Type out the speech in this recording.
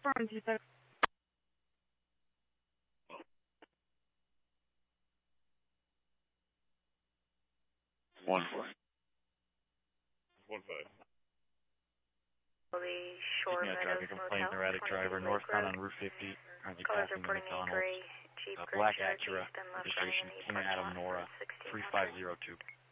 Affirm, T-Tex. 1-4. 1-5. Shore Meadows complaint, erratic driver, northbound on Route 50, currently passing the McDonald's. Black Acura, registration King Adam Nora, 3502.